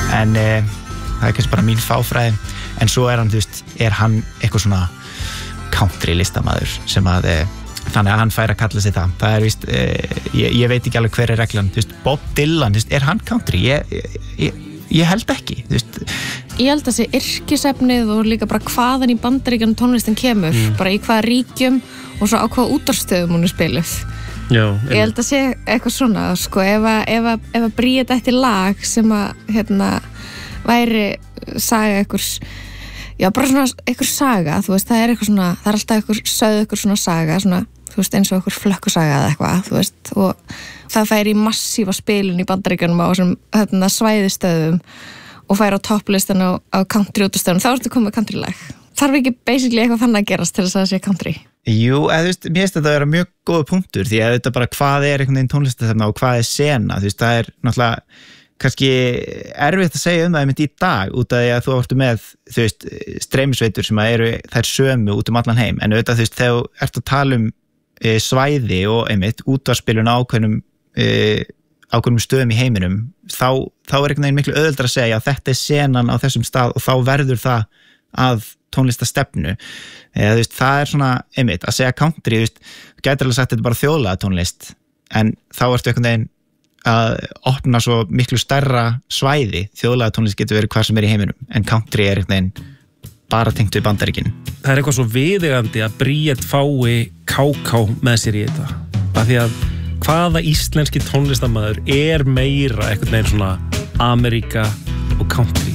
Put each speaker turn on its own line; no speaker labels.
en það kannski bara mín fáfræði en svo hann, þú veist, hann eitthvað svona country listamaður sem að þannig að hann fær að kalla sig það víst, ég veit ekki alveg hver reglan, þú veist, Bob Dylan, þú veist, hann country? Ég held ekki, þú veist.
Ég held að sé yrkisefnið og líka bara hvaðan í Bandaríkjunum tónlistin kemur, bara í hvaða ríkjum og svo á hvaða útvarpsstöðum hún spiluð.
Já,
ég held að sé eitthvað svona, sko, ef að Bríet ætti lag sem að, væri saga einhvers, já, bara svona einhver saga, þú veist, það er eitthvað svona, það er alltaf sögð einhver svona saga, svona, þú veist, eins og einhver flökkusaga eða eitthvað, þú veist, og það fær í massífa spilun í Bandaríkjunum á þessum svæðistöðum og fær á topplistan á country útastöðum, þá ertu komið country lag. Þarf ekki basically eitthvað þannig að gerast til þess að það sé country?
Jú, þú veist, mér finnst þetta að vera mjög góða punktur því að þetta bara hvað er einhvern veginn tónlistarstefna og hvað er sena, þú veist, það er náttúrulega kannski erfitt að segja það einmitt í dag út af því að þú ertu með, þú veist, streymisveitur sem eru þær sömu út allan heim, en auðvitað, þú veist, þegar þú ert að tala svæði og einmitt útvarpsspilun á ákveðnum stöðum í heiminum, þá er einhvern veginn miklu auðveldara að segja að þetta er senan á þessum stað og þá verður það að tónlistastefnu. Þú veist, það er svona einmitt að segja country, þú veist, þú gætir alveg sagt þetta er bara þjóðlega tónlist, en þá ertu einhvern veginn að opna svo miklu stærra svæði, þjóðlega tónlist getur verið hvað sem er í heiminum, en country er einhvern veginn bara tengt við Bandaríkin.
Það er eitthvað svo viðeigandi að Bríet fái KK með sér í þetta, af því að hvaða íslenski tónlistarmaður er meira einhvern veginn svona Ameríka og country.